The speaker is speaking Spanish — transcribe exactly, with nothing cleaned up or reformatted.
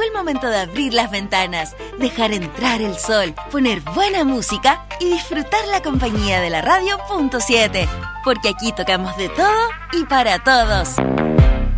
el momento de abrir las ventanas, dejar entrar el sol, poner buena música y disfrutar la compañía de la radio punto siete. Porque aquí tocamos de todo y para todos.